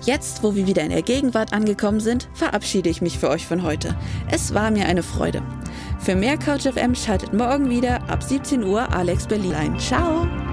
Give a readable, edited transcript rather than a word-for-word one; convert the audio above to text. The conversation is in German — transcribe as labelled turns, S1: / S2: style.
S1: Jetzt, wo wir wieder in der Gegenwart angekommen sind, verabschiede ich mich für euch von heute. Es war mir eine Freude. Für mehr Couch FM schaltet morgen wieder ab 17 Uhr Alex Berlin ein. Ciao!